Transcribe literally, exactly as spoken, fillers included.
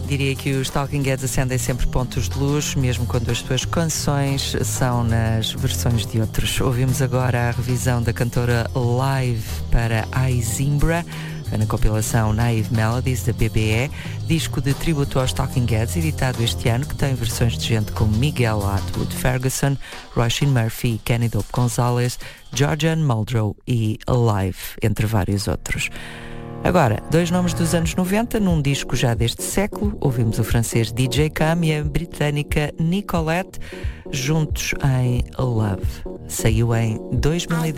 Diria que os Talking Heads acendem sempre pontos de luz, mesmo quando as suas canções são nas versões de outros. Ouvimos agora a revisão da cantora Live para I Zimbra, na compilação Naive Melodies da B B E, disco de tributo aos Talking Heads, editado este ano, que tem versões de gente como Miguel Atwood Ferguson, Roisin Murphy, Kenny Dope Gonzalez, Georgian Muldrow e Live, entre vários outros. Agora, dois nomes dos anos noventa, num disco já deste século. Ouvimos o francês D J Cam e a britânica Nicolette, juntos em Love. Saiu em dois mil e dez.